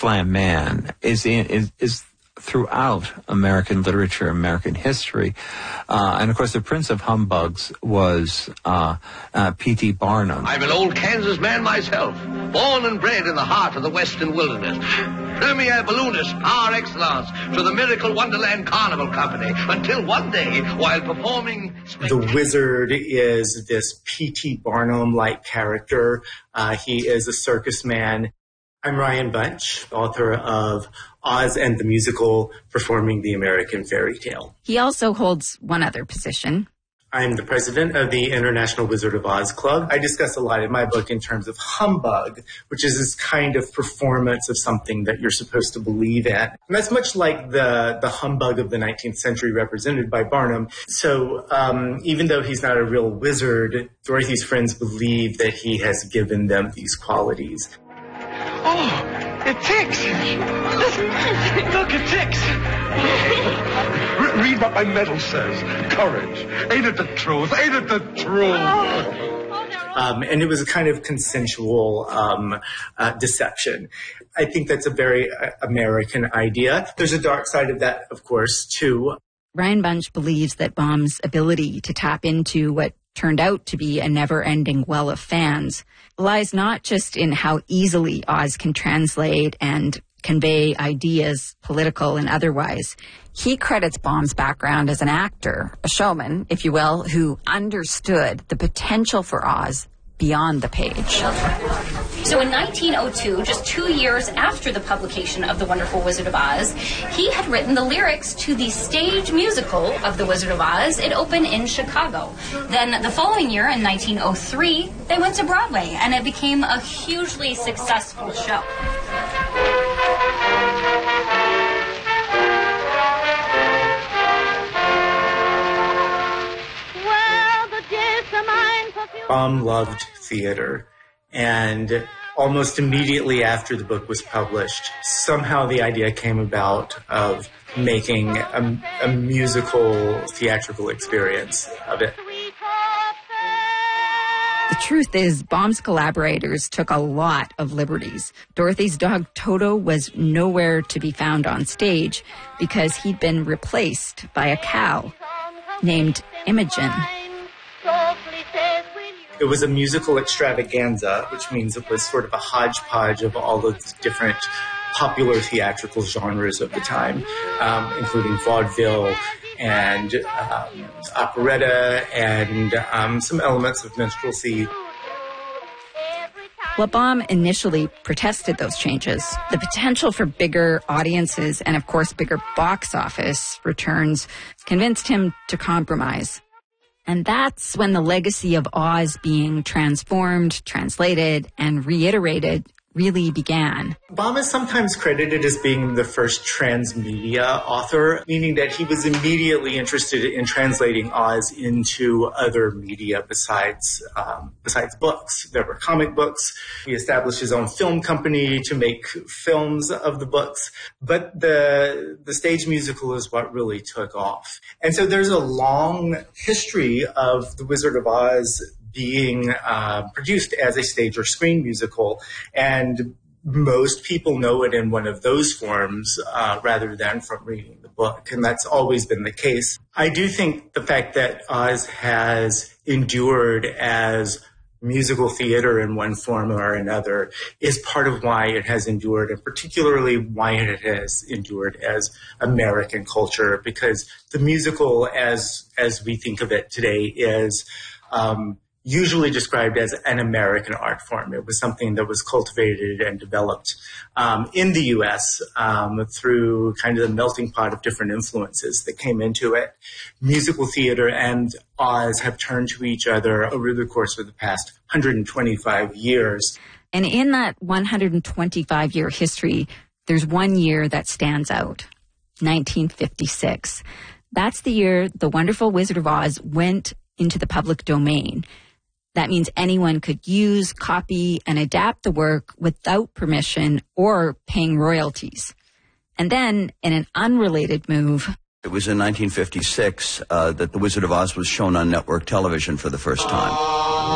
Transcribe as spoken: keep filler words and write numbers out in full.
Slam Man is in, is, is throughout American literature, American history. Uh, and of course, the Prince of Humbugs was uh, uh, P T Barnum. I'm an old Kansas man myself, born and bred in the heart of the western wilderness. Premier balloonist par excellence to the Miracle Wonderland Carnival Company, until one day, while performing... The Wizard is this P T Barnum-like character. Uh, he is a circus man. I'm Ryan Bunch, author of Oz and the Musical, Performing the American Fairy Tale. He also holds one other position. I'm the president of the International Wizard of Oz Club. I discuss a lot in my book in terms of humbug, which is this kind of performance of something that you're supposed to believe in. And that's much like the, the humbug of the nineteenth century represented by Barnum. So um, even though he's not a real wizard, Dorothy's friends believe that he has given them these qualities. Oh, it ticks! Look, it ticks! Re- read what my medal says. Courage. Ain't it the truth? Ain't it the truth? Um, and it was a kind of consensual um, uh, deception. I think that's a very uh, American idea. There's a dark side of that, of course, too. Ryan Bunch believes that Baum's ability to tap into what turned out to be a never-ending well of fans lies not just in how easily Oz can translate and convey ideas, political and otherwise. He credits Baum's background as an actor, a showman, if you will, who understood the potential for Oz beyond the page. So in nineteen oh two, just two years after the publication of The Wonderful Wizard of Oz, he had written the lyrics to the stage musical of The Wizard of Oz. It opened in Chicago. Then the following year, in nineteen oh three, they went to Broadway, and it became a hugely successful show. Baum loved theater, and almost immediately after the book was published, somehow the idea came about of making a, a musical theatrical experience of it. The truth is, Baum's collaborators took a lot of liberties. Dorothy's dog Toto was nowhere to be found on stage because he'd been replaced by a cow named Imogen. It was a musical extravaganza, which means it was sort of a hodgepodge of all of the different popular theatrical genres of the time, um, including vaudeville and um, operetta and um, some elements of minstrelsy. While Baum initially protested those changes, the potential for bigger audiences and, of course, bigger box office returns convinced him to compromise. And that's when the legacy of Oz being transformed, translated, and reiterated really began. Baum is sometimes credited as being the first transmedia author, meaning that he was immediately interested in translating Oz into other media besides um, besides books. There were comic books. He established his own film company to make films of the books. But the the stage musical is what really took off. And so there's a long history of The Wizard of Oz being uh, produced as a stage or screen musical, and most people know it in one of those forms uh, rather than from reading the book, and that's always been the case. I do think the fact that Oz has endured as musical theater in one form or another is part of why it has endured, and particularly why it has endured as American culture, because the musical, as as we think of it today, is um, usually described as an American art form. It was something that was cultivated and developed um, in the U S um, through kind of the melting pot of different influences that came into it. Musical theater and Oz have turned to each other over the course of the past one hundred twenty-five years. And in that one hundred twenty-five year history, there's one year that stands out, nineteen fifty-six. That's the year The Wonderful Wizard of Oz went into the public domain. That means anyone could use, copy, and adapt the work without permission or paying royalties. And then, in an unrelated move... It was in nineteen fifty-six uh, that The Wizard of Oz was shown on network television for the first time.